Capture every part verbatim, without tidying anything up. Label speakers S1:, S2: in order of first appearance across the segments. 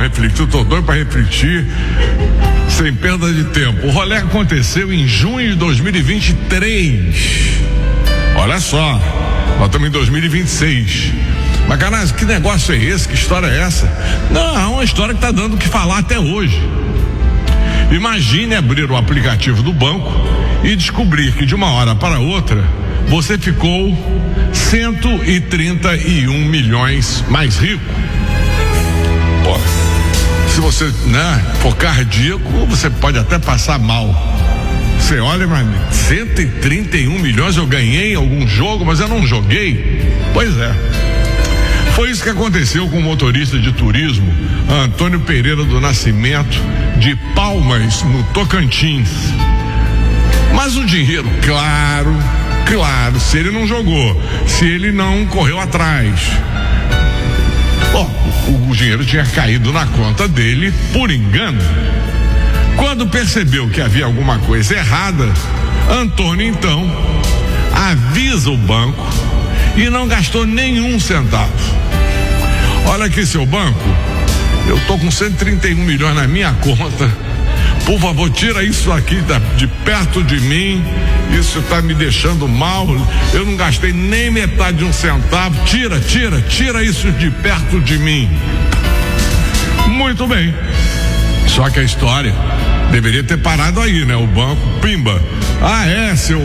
S1: refletir, tô doido para refletir, sem perda de tempo. O rolê aconteceu em junho de dois mil e vinte e três. Olha só, nós estamos em dois mil e vinte e seis. Mas, cara, que negócio é esse? Que história é essa? Não, é uma história que está dando o que falar até hoje. Imagine abrir o aplicativo do banco e descobrir que de uma hora para outra você ficou cento e trinta e um milhões mais rico. Pô, se você, né, for cardíaco, você pode até passar mal. Você olha, mas cento e trinta e um milhões eu ganhei em algum jogo, mas eu não joguei. Pois é. Foi isso que aconteceu com o motorista de turismo Antônio Pereira do Nascimento, de Palmas, no Tocantins. Mas o dinheiro, claro, claro, se ele não jogou, se ele não correu atrás, bom, o, o dinheiro tinha caído na conta dele por engano. Quando percebeu que havia alguma coisa errada, Antônio então avisa o banco e não gastou nenhum centavo. Olha aqui, seu banco, eu tô com cento e trinta e um milhões na minha conta. Por favor, tira isso aqui da, de perto de mim. Isso tá me deixando mal. Eu não gastei nem metade de um centavo. Tira, tira, tira isso de perto de mim. Muito bem. Só que a história deveria ter parado aí, né? O banco, pimba. Ah, é, seu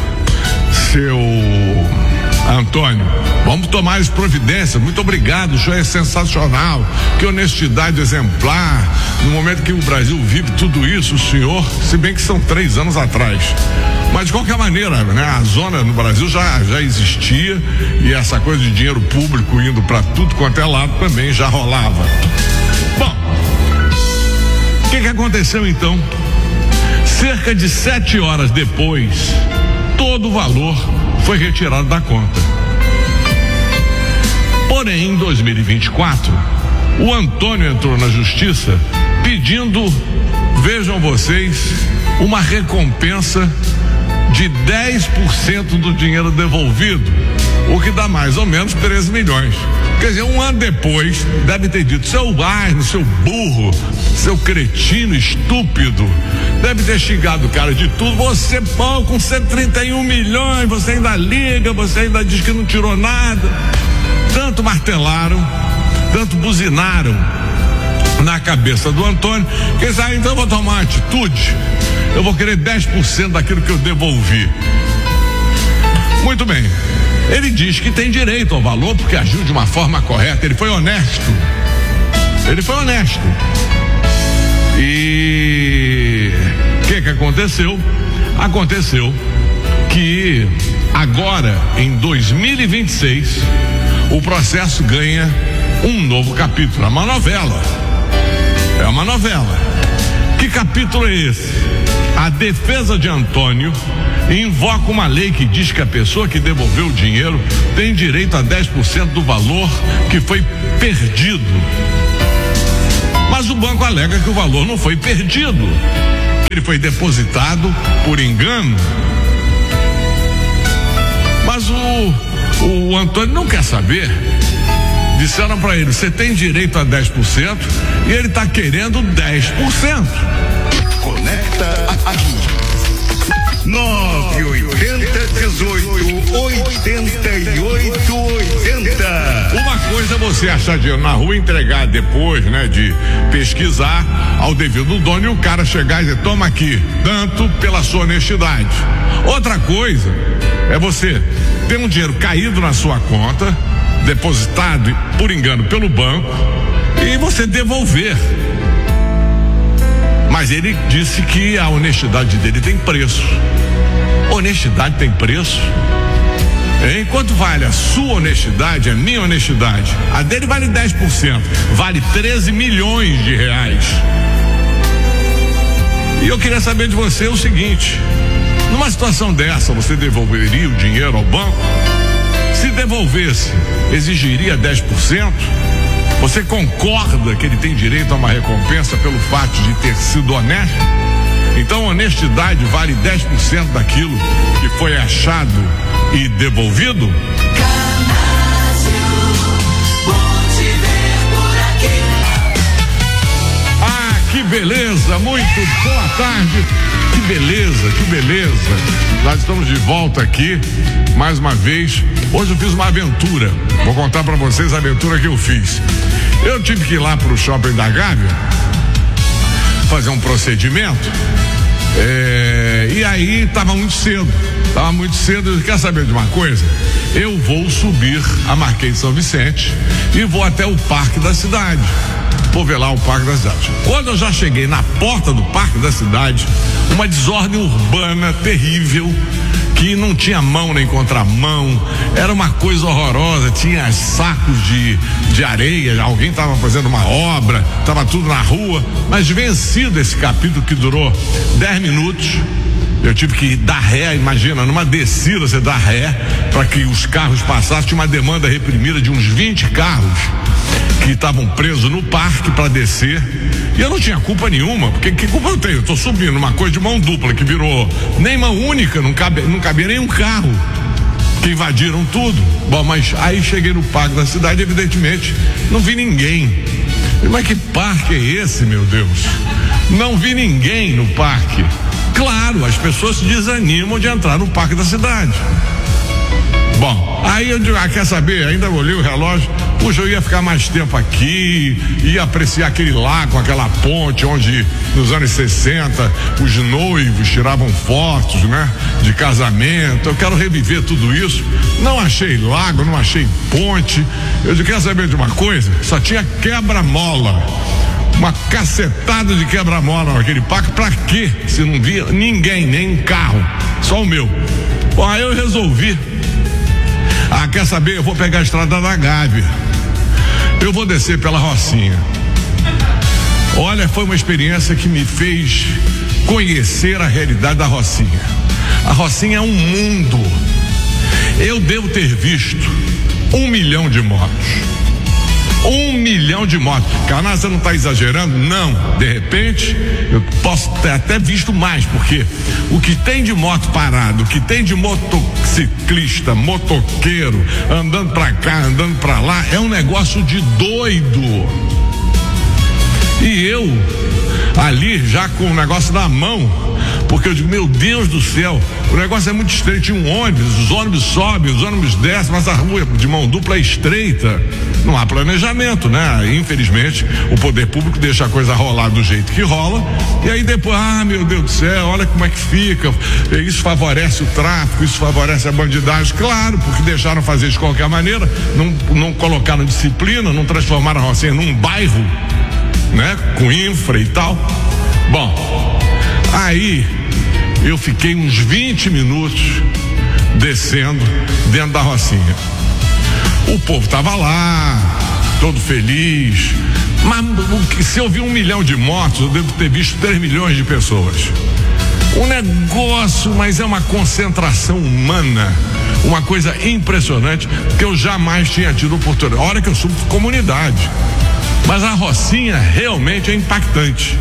S1: seu Antônio, vamos tomar as providências. Muito obrigado, o senhor é sensacional. Que honestidade exemplar. No momento que o Brasil vive tudo isso, o senhor, se bem que são três anos atrás. Mas de qualquer maneira, né, a zona no Brasil já, já existia e essa coisa de dinheiro público indo para tudo quanto é lado também já rolava. Bom, o que que aconteceu então? Cerca de sete horas depois, todo o valor foi retirado da conta. Porém, em dois mil e vinte e quatro, o Antônio entrou na justiça pedindo, vejam vocês, uma recompensa de dez por cento do dinheiro devolvido, o que dá mais ou menos treze milhões. Quer dizer, um ano depois, deve ter dito, seu asno, seu burro, seu cretino estúpido, deve ter xingado o cara de tudo. Você, pô, com cento e trinta e um milhões, você ainda liga, você ainda diz que não tirou nada. Tanto martelaram, tanto buzinaram na cabeça do Antônio, que eles, ah, então eu vou tomar uma atitude, eu vou querer dez por cento daquilo que eu devolvi. Muito bem, ele diz que tem direito ao valor porque agiu de uma forma correta, ele foi honesto, ele foi honesto. E o que que aconteceu? Aconteceu que agora, em dois mil e vinte e seis, o processo ganha um novo capítulo, é uma novela. É uma novela. Que capítulo é esse? A defesa de Antônio invoca uma lei que diz que a pessoa que devolveu o dinheiro tem direito a dez por cento do valor que foi perdido. Mas o banco alega que o valor não foi perdido, ele foi depositado por engano. Mas o, o Antônio não quer saber. Disseram para ele, você tem direito a dez por cento e ele está querendo dez por cento.
S2: Conecta aqui. nove oitenta dezoito oitenta e oito oitenta.
S1: Uma coisa é você achar dinheiro na rua e entregar depois, né, de pesquisar ao devido dono e o cara chegar e dizer, toma aqui, tanto pela sua honestidade. Outra coisa é você ter um dinheiro caído na sua conta, depositado por engano pelo banco, e você devolver. Mas ele disse que a honestidade dele tem preço. Honestidade tem preço? Enquanto vale a sua honestidade, a minha honestidade, a dele vale dez por cento, vale treze milhões de reais. E eu queria saber de você o seguinte: numa situação dessa, você devolveria o dinheiro ao banco? Se devolvesse, exigiria dez por cento? Você concorda que ele tem direito a uma recompensa pelo fato de ter sido honesto? Então, honestidade vale dez por cento daquilo que foi achado e devolvido? beleza, muito boa tarde. Que beleza, que beleza. Nós estamos de volta aqui, mais uma vez. Hoje eu fiz uma aventura. Vou contar pra vocês a aventura que eu fiz. Eu tive que ir lá pro shopping da Gávea fazer um procedimento. É, e aí tava muito cedo. Tava muito cedo. Quer saber de uma coisa? Eu vou subir a Marquês de São Vicente e vou até o Parque da Cidade. Vou ver lá o Parque da Cidade. Quando eu já cheguei na porta do Parque da Cidade, uma desordem urbana terrível, que não tinha mão nem contramão, era uma coisa horrorosa, tinha sacos de, de areia, alguém estava fazendo uma obra, estava tudo na rua, mas vencido esse capítulo que durou dez minutos, eu tive que dar ré, imagina, numa descida você dá ré para que os carros passassem, tinha uma demanda reprimida de uns vinte carros que estavam presos no parque para descer, e eu não tinha culpa nenhuma, porque que culpa eu tenho? Eu tô subindo uma coisa de mão dupla que virou nem mão única, não cabe, não cabia nem um carro, que invadiram tudo. Bom, mas aí cheguei no Parque da Cidade, evidentemente não vi ninguém. Mas que parque é esse, meu Deus? Não vi ninguém no parque. Claro, as pessoas se desanimam de entrar no Parque da Cidade. Bom, aí eu digo, ah, quer saber? Ainda olhei o relógio, puxa, eu ia ficar mais tempo aqui, ia apreciar aquele lago, aquela ponte onde nos anos sessenta os noivos tiravam fotos, né? De casamento. Eu quero reviver tudo isso. Não achei lago, não achei ponte. Eu digo, quer saber de uma coisa? Só tinha quebra-mola. Uma cacetada de quebra-mola naquele parque. Pra quê? Se não via ninguém, nem um carro, só o meu. Bom, aí eu resolvi. Ah, quer saber? Eu vou pegar a estrada da Gávea. Eu vou descer pela Rocinha. Olha, foi uma experiência que me fez conhecer a realidade da Rocinha. A Rocinha é um mundo. Eu devo ter visto um milhão de motos. Um milhão de motos. Carnal, você não está exagerando? Não. De repente, eu posso ter até visto mais, porque o que tem de moto parado, o que tem de motociclista, motoqueiro, andando pra cá, andando pra lá, é um negócio de doido. E eu, ali, já com o negócio na mão, porque eu digo, meu Deus do céu, o negócio é muito estreito. Tinha um ônibus, os ônibus sobem, os ônibus descem, mas a rua de mão dupla é estreita. Não há planejamento, né? Infelizmente, o poder público deixa a coisa rolar do jeito que rola, e aí depois, ah, meu Deus do céu, olha como é que fica. Isso favorece o tráfico, isso favorece a bandidagem. Claro, porque deixaram fazer de qualquer maneira, não, não colocaram disciplina, não transformaram a Rocinha num bairro, né? Com infra e tal. Bom, aí eu fiquei uns vinte minutos descendo dentro da Rocinha. O povo tava lá, todo feliz, mas se eu vi um milhão de mortos, eu devo ter visto três milhões de pessoas. Um negócio, mas é uma concentração humana, uma coisa impressionante, que eu jamais tinha tido oportunidade. A hora que eu subo comunidade, mas a Rocinha realmente é impactante.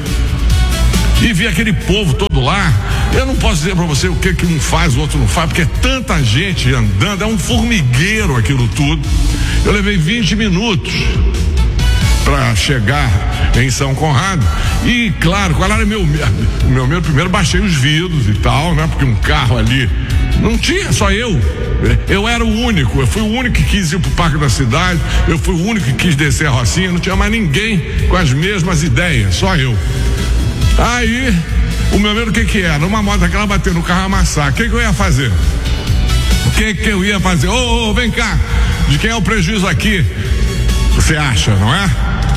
S1: E vi aquele povo todo lá. Eu não posso dizer pra você o que que um faz, o outro não faz, porque é tanta gente andando, é um formigueiro aquilo tudo. Eu levei vinte minutos para chegar em São Conrado. E claro, qual era meu o meu medo? Primeiro baixei os vidros e tal, né? Porque um carro ali não tinha, só eu. Eu era o único, eu fui o único que quis ir pro Parque da Cidade, eu fui o único que quis descer a Rocinha, não tinha mais ninguém com as mesmas ideias, só eu. Aí, o meu medo o que que era? Uma moto daquela bater no carro, amassar. O que que eu ia fazer? O que que eu ia fazer? Ô, ô, ô, vem cá, de quem é o prejuízo aqui? Você acha, não é?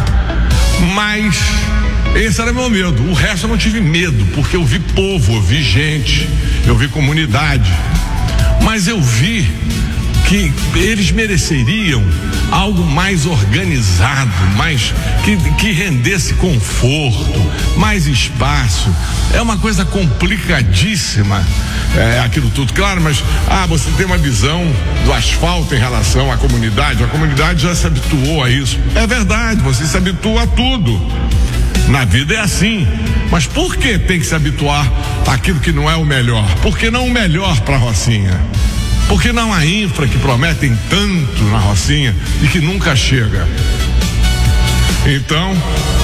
S1: Mas esse era meu medo. O resto eu não tive medo, porque eu vi povo, eu vi gente, eu vi comunidade. Mas eu vi que eles mereceriam algo mais organizado, mais que, que rendesse conforto, mais espaço. É uma coisa complicadíssima, é, aquilo tudo, claro, mas ah, você tem uma visão do asfalto em relação à comunidade. A comunidade já se habituou a isso. É verdade, você se habitua a tudo. Na vida é assim. Mas por que tem que se habituar àquilo que não é o melhor? Por que não o melhor para a Rocinha? Por que não a infra que prometem tanto na Rocinha e que nunca chega? Então,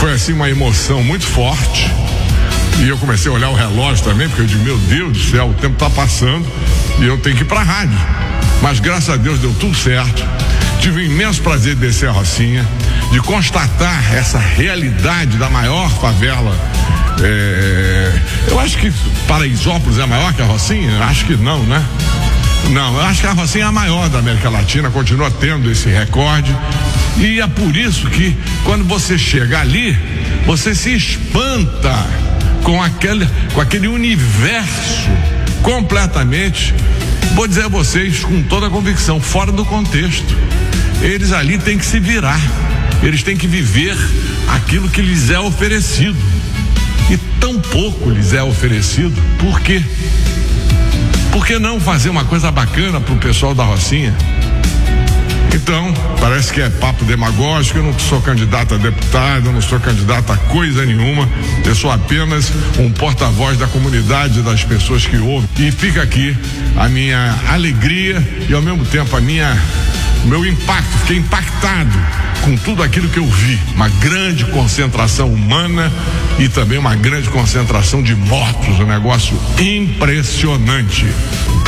S1: foi assim uma emoção muito forte. E eu comecei a olhar o relógio também, porque eu digo, meu Deus do céu, o tempo está passando e eu tenho que ir para a rádio. Mas graças a Deus deu tudo certo. Tive o imenso prazer de descer a Rocinha, de constatar essa realidade da maior favela. É, eu acho que Paraisópolis é maior que a Rocinha? Acho que não, né? Não, eu acho que a Rocinha é a maior da América Latina, continua tendo esse recorde. E é por isso que quando você chega ali, você se espanta com aquele, com aquele universo completamente, vou dizer a vocês com toda a convicção, fora do contexto. Eles ali têm que se virar, eles têm que viver aquilo que lhes é oferecido. E tão pouco lhes é oferecido. Por quê? Por que não fazer uma coisa bacana pro pessoal da Rocinha? Então, parece que é papo demagógico. Eu não sou candidato a deputado, eu não sou candidato a coisa nenhuma. Eu sou apenas um porta-voz da comunidade, das pessoas que ouvem. E fica aqui a minha alegria e ao mesmo tempo a minha, o meu impacto. Fiquei impactado com tudo aquilo que eu vi. Uma grande concentração humana e também uma grande concentração de mortos. Um negócio impressionante.